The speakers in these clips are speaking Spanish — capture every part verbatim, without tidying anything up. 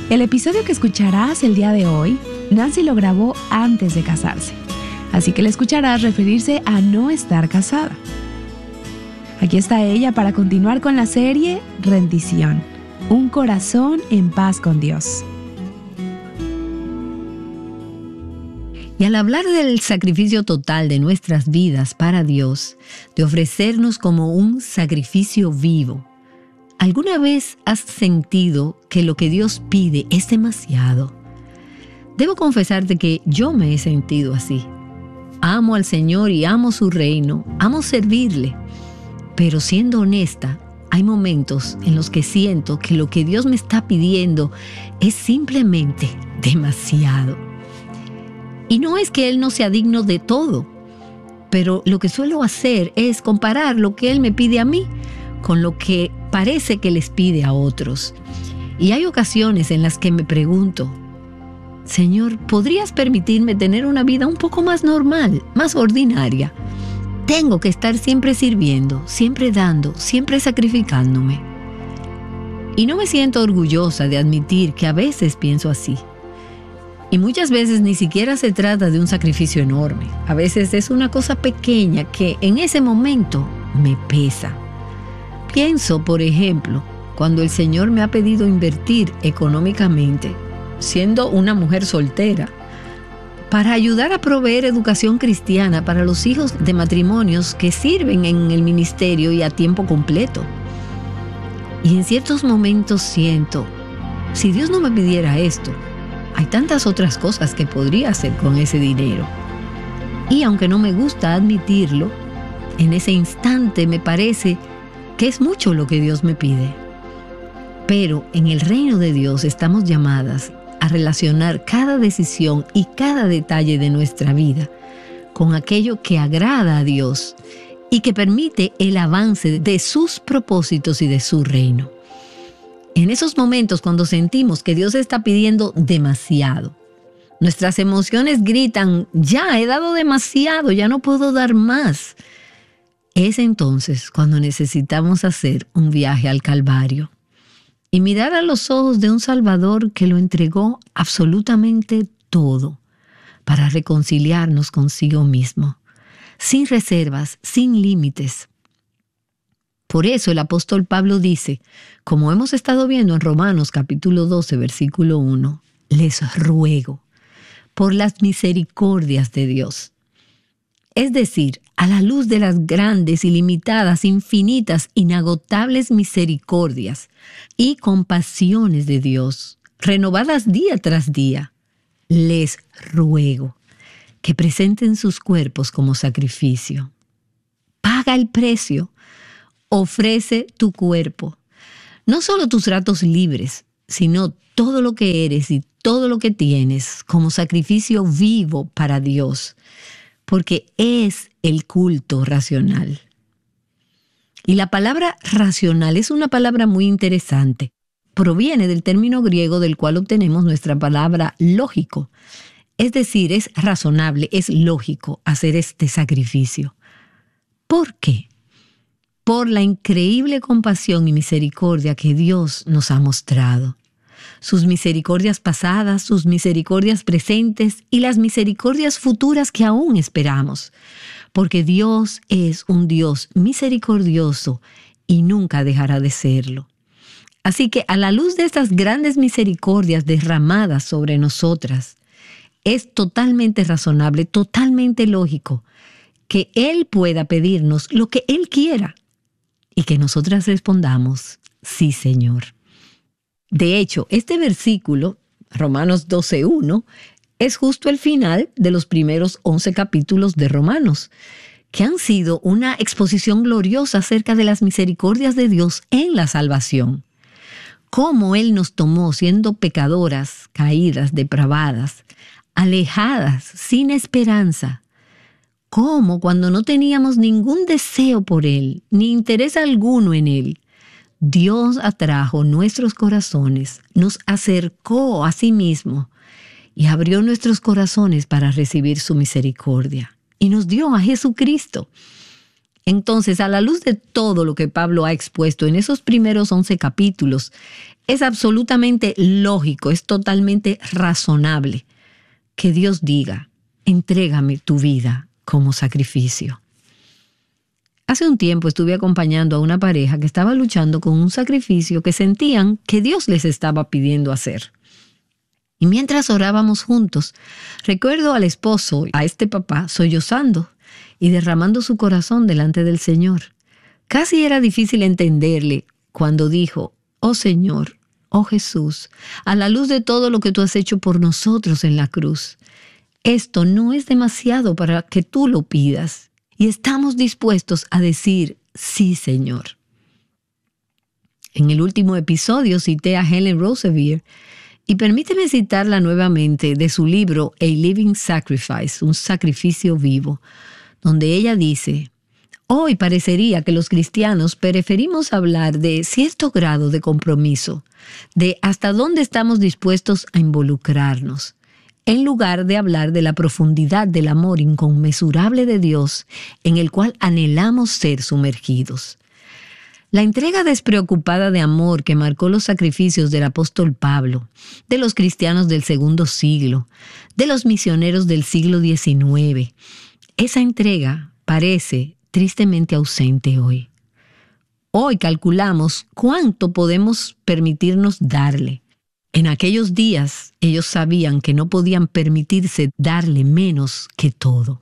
El episodio que escucharás el día de hoy, Nancy lo grabó antes de casarse, así que le escucharás referirse a no estar casada. Aquí está ella para continuar con la serie Rendición, un corazón en paz con Dios. Y al hablar del sacrificio total de nuestras vidas para Dios, de ofrecernos como un sacrificio vivo, ¿alguna vez has sentido que lo que Dios pide es demasiado? Debo confesarte que yo me he sentido así. Amo al Señor y amo su reino, amo servirle. Pero siendo honesta, hay momentos en los que siento que lo que Dios me está pidiendo es simplemente demasiado. Y no es que Él no sea digno de todo, pero lo que suelo hacer es comparar lo que Él me pide a mí con lo que parece que les pide a otros. Y hay ocasiones en las que me pregunto, Señor, ¿podrías permitirme tener una vida un poco más normal, más ordinaria? Tengo que estar siempre sirviendo, siempre dando, siempre sacrificándome. Y no me siento orgullosa de admitir que a veces pienso así. Y muchas veces ni siquiera se trata de un sacrificio enorme. A veces es una cosa pequeña que en ese momento me pesa. Pienso, por ejemplo, cuando el Señor me ha pedido invertir económicamente, siendo una mujer soltera, para ayudar a proveer educación cristiana para los hijos de matrimonios que sirven en el ministerio y a tiempo completo. Y en ciertos momentos siento, si Dios no me pidiera esto, hay tantas otras cosas que podría hacer con ese dinero. Y aunque no me gusta admitirlo, en ese instante me parece que es mucho lo que Dios me pide. Pero en el reino de Dios estamos llamadas a relacionar cada decisión y cada detalle de nuestra vida con aquello que agrada a Dios y que permite el avance de sus propósitos y de su reino. En esos momentos cuando sentimos que Dios está pidiendo demasiado, nuestras emociones gritan, ya he dado demasiado, ya no puedo dar más. Es entonces cuando necesitamos hacer un viaje al Calvario y mirar a los ojos de un Salvador que lo entregó absolutamente todo para reconciliarnos consigo mismo, sin reservas, sin límites. Por eso el apóstol Pablo dice, como hemos estado viendo en Romanos capítulo doce, versículo uno, les ruego por las misericordias de Dios. Es decir, a la luz de las grandes, ilimitadas, infinitas, inagotables misericordias y compasiones de Dios, renovadas día tras día, les ruego que presenten sus cuerpos como sacrificio. Paga el precio. Ofrece tu cuerpo, no solo tus ratos libres, sino todo lo que eres y todo lo que tienes como sacrificio vivo para Dios, porque es el culto racional. Y la palabra racional es una palabra muy interesante. Proviene del término griego del cual obtenemos nuestra palabra lógico. Es decir, es razonable, es lógico hacer este sacrificio. ¿Por qué? Por la increíble compasión y misericordia que Dios nos ha mostrado. Sus misericordias pasadas, sus misericordias presentes y las misericordias futuras que aún esperamos. Porque Dios es un Dios misericordioso y nunca dejará de serlo. Así que a la luz de estas grandes misericordias derramadas sobre nosotras, es totalmente razonable, totalmente lógico que Él pueda pedirnos lo que Él quiera. Y que nosotras respondamos, sí, Señor. De hecho, este versículo, Romanos doce uno, es justo el final de los primeros once capítulos de Romanos, que han sido una exposición gloriosa acerca de las misericordias de Dios en la salvación. Cómo Él nos tomó siendo pecadoras, caídas, depravadas, alejadas, sin esperanza. Cómo cuando no teníamos ningún deseo por Él, ni interés alguno en Él, Dios atrajo nuestros corazones, nos acercó a sí mismo y abrió nuestros corazones para recibir su misericordia. Y nos dio a Jesucristo. Entonces, a la luz de todo lo que Pablo ha expuesto en esos primeros once capítulos, Es absolutamente lógico, es totalmente razonable que Dios diga, entrégame tu vida como sacrificio. Hace un tiempo estuve acompañando a una pareja que estaba luchando con un sacrificio que sentían que Dios les estaba pidiendo hacer. Y mientras orábamos juntos, recuerdo al esposo, a este papá, sollozando y derramando su corazón delante del Señor. Casi era difícil entenderle cuando dijo, oh Señor, oh Jesús, a la luz de todo lo que tú has hecho por nosotros en la cruz, esto no es demasiado para que tú lo pidas. Y estamos dispuestos a decir, sí, Señor. En el último episodio cité a Helen Roseveare y permíteme citarla nuevamente de su libro A Living Sacrifice, un sacrificio vivo, donde ella dice, hoy parecería que los cristianos preferimos hablar de cierto grado de compromiso, de hasta dónde estamos dispuestos a involucrarnos, en lugar de hablar de la profundidad del amor inconmensurable de Dios en el cual anhelamos ser sumergidos. La entrega despreocupada de amor que marcó los sacrificios del apóstol Pablo, de los cristianos del segundo siglo, de los misioneros del siglo diecinueve, esa entrega parece tristemente ausente hoy. Hoy calculamos cuánto podemos permitirnos darle. En aquellos días ellos sabían que no podían permitirse darle menos que todo.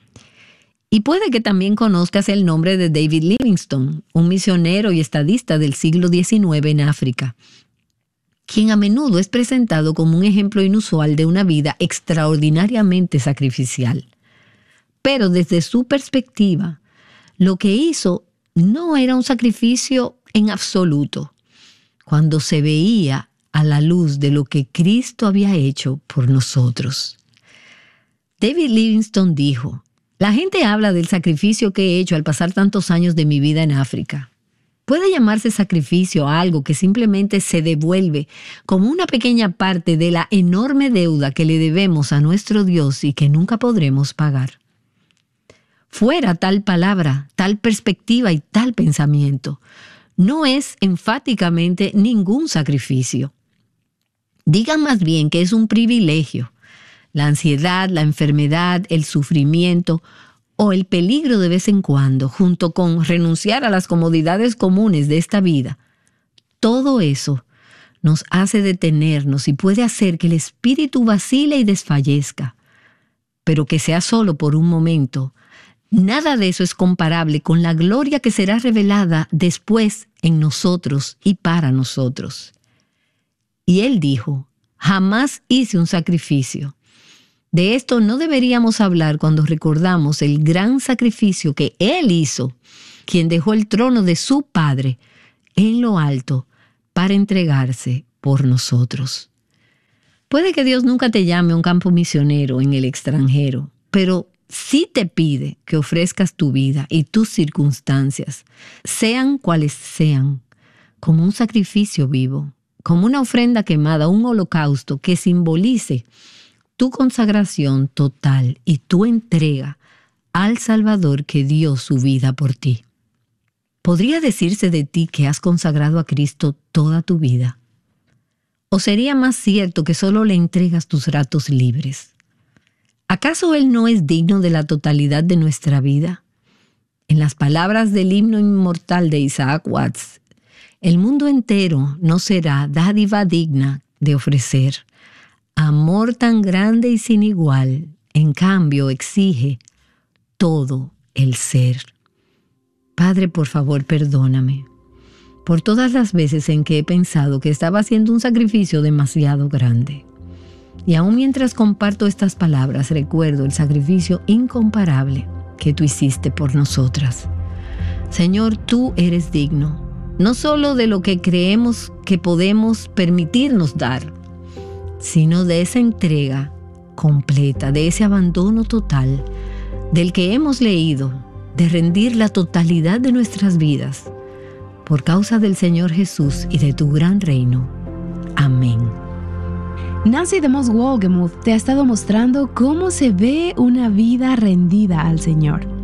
Y puede que también conozcas el nombre de David Livingstone, un misionero y estadista del siglo diecinueve en África, quien a menudo es presentado como un ejemplo inusual de una vida extraordinariamente sacrificial. Pero desde su perspectiva, lo que hizo no era un sacrificio en absoluto, cuando se veía a la luz de lo que Cristo había hecho por nosotros. David Livingstone dijo, la gente habla del sacrificio que he hecho al pasar tantos años de mi vida en África. ¿Puede llamarse sacrificio a algo que simplemente se devuelve como una pequeña parte de la enorme deuda que le debemos a nuestro Dios y que nunca podremos pagar? Fuera tal palabra, tal perspectiva y tal pensamiento, no es enfáticamente ningún sacrificio. Digan más bien que es un privilegio. La ansiedad, la enfermedad, el sufrimiento o el peligro de vez en cuando, junto con renunciar a las comodidades comunes de esta vida, todo eso nos hace detenernos y puede hacer que el espíritu vacile y desfallezca, pero que sea solo por un momento. Nada de eso es comparable con la gloria que será revelada después en nosotros y para nosotros. Y él dijo, jamás hice un sacrificio. De esto no deberíamos hablar cuando recordamos el gran sacrificio que Él hizo, quien dejó el trono de su Padre en lo alto para entregarse por nosotros. Puede que Dios nunca te llame a un campo misionero en el extranjero, pero sí te pide que ofrezcas tu vida y tus circunstancias, sean cuales sean, como un sacrificio vivo, como una ofrenda quemada, un holocausto que simbolice tu consagración total y tu entrega al Salvador que dio su vida por ti. ¿Podría decirse de ti que has consagrado a Cristo toda tu vida? ¿O sería más cierto que solo le entregas tus ratos libres? ¿Acaso Él no es digno de la totalidad de nuestra vida? En las palabras del himno inmortal de Isaac Watts, el mundo entero no será dádiva digna de ofrecer. Amor tan grande y sin igual, en cambio, exige todo el ser. Padre, por favor, perdóname por todas las veces en que he pensado que estaba haciendo un sacrificio demasiado grande. Y aún mientras comparto estas palabras, recuerdo el sacrificio incomparable que tú hiciste por nosotras. Señor, tú eres digno, no solo de lo que creemos que podemos permitirnos dar, sino de esa entrega completa, de ese abandono total, del que hemos leído, de rendir la totalidad de nuestras vidas, por causa del Señor Jesús y de tu gran reino. Amén. Nancy DeMoss Wolgemuth te ha estado mostrando cómo se ve una vida rendida al Señor.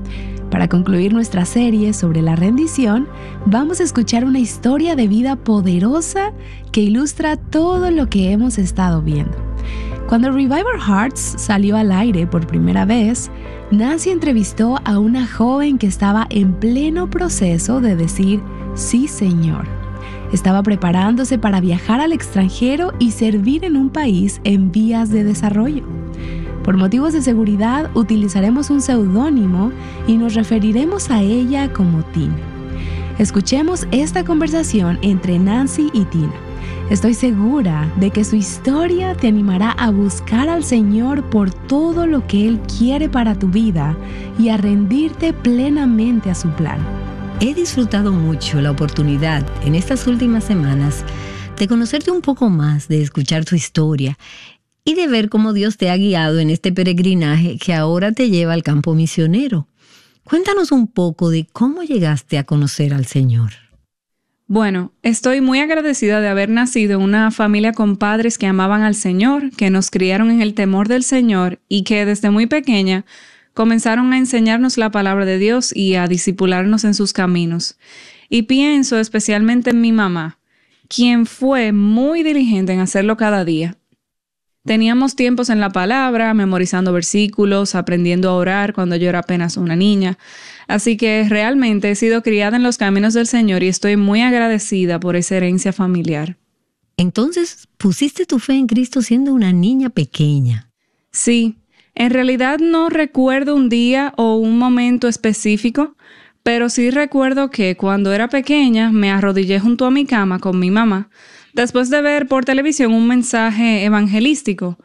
Para concluir nuestra serie sobre la rendición, vamos a escuchar una historia de vida poderosa que ilustra todo lo que hemos estado viendo. Cuando Revive Our Hearts salió al aire por primera vez, Nancy entrevistó a una joven que estaba en pleno proceso de decir sí, Señor. Estaba preparándose para viajar al extranjero y servir en un país en vías de desarrollo. Por motivos de seguridad, utilizaremos un seudónimo y nos referiremos a ella como Tina. Escuchemos esta conversación entre Nancy y Tina. Estoy segura de que su historia te animará a buscar al Señor por todo lo que Él quiere para tu vida y a rendirte plenamente a su plan. He disfrutado mucho la oportunidad en estas últimas semanas de conocerte un poco más, de escuchar tu historia y de ver cómo Dios te ha guiado en este peregrinaje que ahora te lleva al campo misionero. Cuéntanos un poco de cómo llegaste a conocer al Señor. Bueno, estoy muy agradecida de haber nacido en una familia con padres que amaban al Señor, que nos criaron en el temor del Señor y que desde muy pequeña comenzaron a enseñarnos la palabra de Dios y a discipularnos en sus caminos. Y pienso especialmente en mi mamá, quien fue muy diligente en hacerlo cada día. Teníamos tiempos en la palabra, memorizando versículos, aprendiendo a orar cuando yo era apenas una niña. Así que realmente he sido criada en los caminos del Señor y estoy muy agradecida por esa herencia familiar. Entonces, ¿pusiste tu fe en Cristo siendo una niña pequeña? Sí, en realidad no recuerdo un día o un momento específico, pero sí recuerdo que cuando era pequeña me arrodillé junto a mi cama con mi mamá, después de ver por televisión un mensaje evangelístico,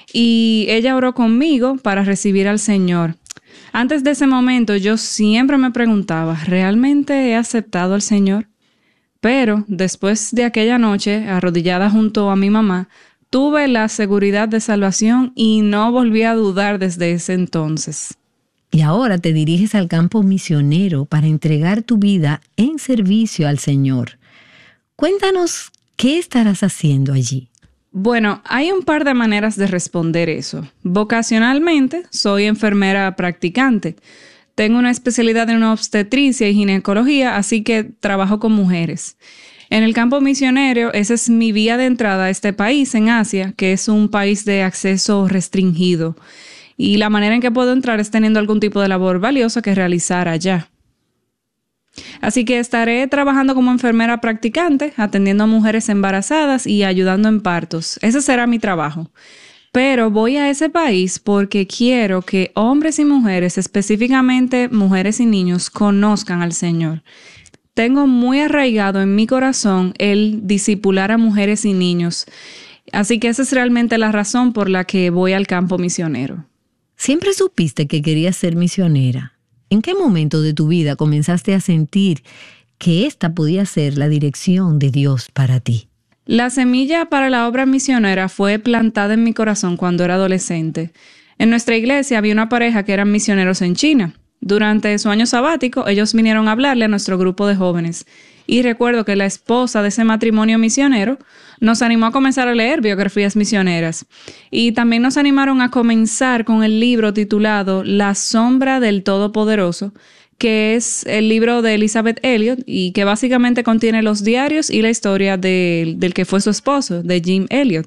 y ella oró conmigo para recibir al Señor. Antes de ese momento yo siempre me preguntaba, ¿realmente he aceptado al Señor? Pero después de aquella noche, arrodillada junto a mi mamá, tuve la seguridad de salvación y no volví a dudar desde ese entonces. Y ahora te diriges al campo misionero para entregar tu vida en servicio al Señor. Cuéntanos, ¿qué estarás haciendo allí? Bueno, hay un par de maneras de responder eso. Vocacionalmente, soy enfermera practicante. Tengo una especialidad en obstetricia y ginecología, así que trabajo con mujeres. En el campo misionero, esa es mi vía de entrada a este país en Asia, que es un país de acceso restringido. Y la manera en que puedo entrar es teniendo algún tipo de labor valiosa que realizar allá. Así que estaré trabajando como enfermera practicante, atendiendo a mujeres embarazadas y ayudando en partos. Ese será mi trabajo. Pero voy a ese país porque quiero que hombres y mujeres, específicamente mujeres y niños, conozcan al Señor. Tengo muy arraigado en mi corazón el discipular a mujeres y niños. Así que esa es realmente la razón por la que voy al campo misionero. ¿Siempre supiste que querías ser misionera? ¿En qué momento de tu vida comenzaste a sentir que esta podía ser la dirección de Dios para ti? La semilla para la obra misionera fue plantada en mi corazón cuando era adolescente. En nuestra iglesia había una pareja que eran misioneros en China. Durante su año sabático, ellos vinieron a hablarle a nuestro grupo de jóvenes. Y recuerdo que la esposa de ese matrimonio misionero nos animó a comenzar a leer biografías misioneras. Y también nos animaron a comenzar con el libro titulado La sombra del Todopoderoso, que es el libro de Elisabeth Elliot y que básicamente contiene los diarios y la historia de, del que fue su esposo, de Jim Elliot.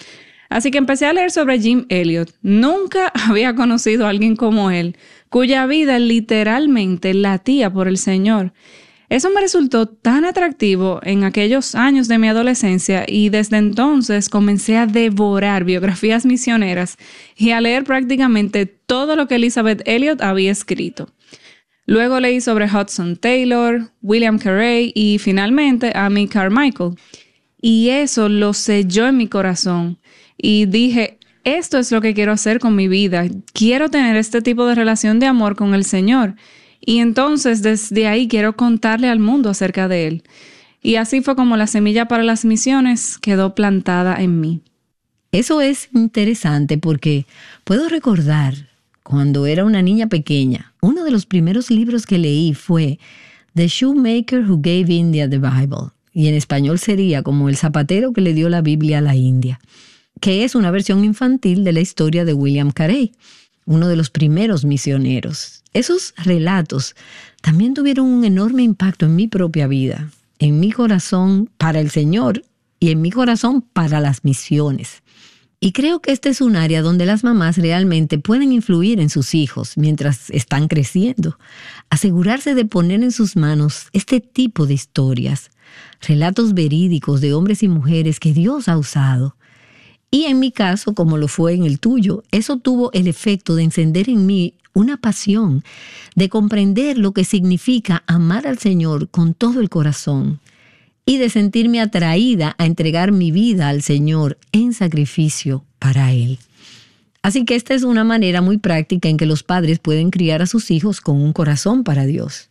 Así que empecé a leer sobre Jim Elliot. Nunca había conocido a alguien como él, cuya vida literalmente latía por el Señor. Eso me resultó tan atractivo en aquellos años de mi adolescencia y desde entonces comencé a devorar biografías misioneras y a leer prácticamente todo lo que Elisabeth Elliot había escrito. Luego leí sobre Hudson Taylor, William Carey y finalmente Amy Carmichael. Y eso lo selló en mi corazón y dije, esto es lo que quiero hacer con mi vida. Quiero tener este tipo de relación de amor con el Señor. Y entonces desde ahí quiero contarle al mundo acerca de Él. Y así fue como la semilla para las misiones quedó plantada en mí. Eso es interesante porque puedo recordar cuando era una niña pequeña, uno de los primeros libros que leí fue The Shoemaker Who Gave India the Bible. Y en español sería como El zapatero que le dio la Biblia a la India, que es una versión infantil de la historia de William Carey. uno de los primeros misioneros. Esos relatos también tuvieron un enorme impacto en mi propia vida, en mi corazón para el Señor y en mi corazón para las misiones. Y creo que este es un área donde las mamás realmente pueden influir en sus hijos mientras están creciendo. Asegurarse de poner en sus manos este tipo de historias, relatos verídicos de hombres y mujeres que Dios ha usado. Y en mi caso, como lo fue en el tuyo, eso tuvo el efecto de encender en mí una pasión, de comprender lo que significa amar al Señor con todo el corazón y de sentirme atraída a entregar mi vida al Señor en sacrificio para Él. Así que esta es una manera muy práctica en que los padres pueden criar a sus hijos con un corazón para Dios.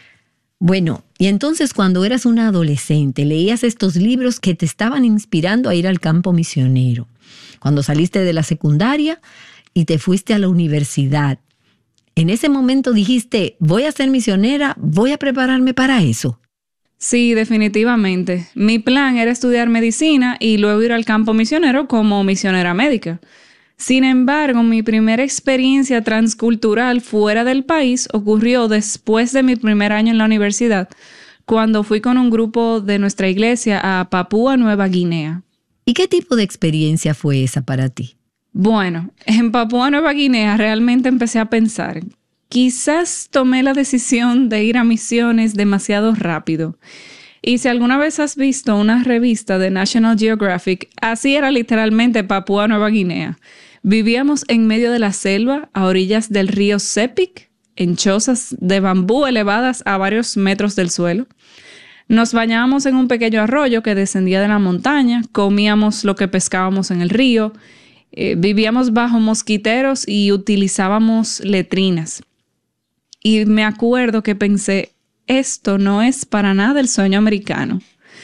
Bueno, y entonces cuando eras una adolescente, leías estos libros que te estaban inspirando a ir al campo misionero. Cuando saliste de la secundaria y te fuiste a la universidad, en ese momento dijiste, voy a ser misionera, voy a prepararme para eso. Sí, definitivamente. Mi plan era estudiar medicina y luego ir al campo misionero como misionera médica. Sin embargo, mi primera experiencia transcultural fuera del país ocurrió después de mi primer año en la universidad, cuando fui con un grupo de nuestra iglesia a Papúa Nueva Guinea. ¿Y qué tipo de experiencia fue esa para ti? Bueno, en Papúa Nueva Guinea realmente empecé a pensar, quizás tomé la decisión de ir a misiones demasiado rápido. Y si alguna vez has visto una revista de National Geographic, así era literalmente Papúa Nueva Guinea. Vivíamos en medio de la selva, a orillas del río Sepik, en chozas de bambú elevadas a varios metros del suelo. Nos bañábamos en un pequeño arroyo que descendía de la montaña, comíamos lo que pescábamos en el río, eh, vivíamos bajo mosquiteros y utilizábamos letrinas. Y me acuerdo que pensé, esto no es para nada el sueño americano.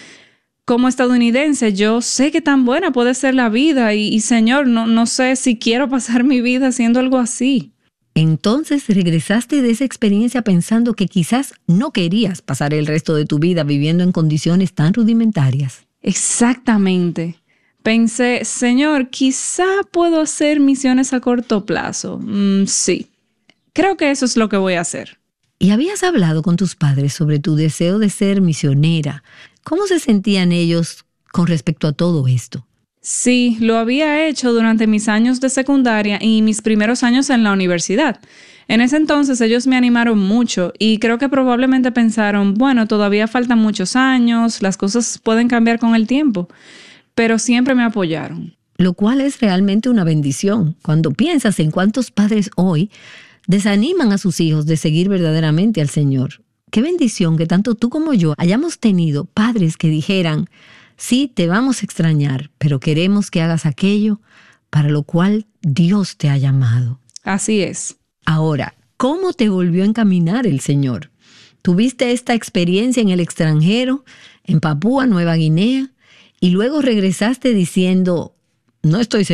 Como estadounidense, yo sé que tan buena puede ser la vida y, y Señor, no, no sé si quiero pasar mi vida haciendo algo así. Entonces regresaste de esa experiencia pensando que quizás no querías pasar el resto de tu vida viviendo en condiciones tan rudimentarias. Exactamente. Pensé, Señor, quizá puedo hacer misiones a corto plazo. Mm, sí, creo que eso es lo que voy a hacer. ¿Y habías hablado con tus padres sobre tu deseo de ser misionera? ¿Cómo se sentían ellos con respecto a todo esto? Sí, lo había hecho durante mis años de secundaria y mis primeros años en la universidad. En ese entonces ellos me animaron mucho y creo que probablemente pensaron, bueno, todavía faltan muchos años, las cosas pueden cambiar con el tiempo, pero siempre me apoyaron. Lo cual es realmente una bendición. Cuando piensas en cuántos padres hoy desaniman a sus hijos de seguir verdaderamente al Señor. Qué bendición que tanto tú como yo hayamos tenido padres que dijeran, sí, te vamos a extrañar, pero queremos que hagas aquello para lo cual Dios te ha llamado. Así es. Ahora, ¿cómo te volvió a encaminar el Señor? ¿Tuviste esta experiencia en el extranjero, en Papúa Nueva Guinea, y luego regresaste diciendo, no estoy seguro?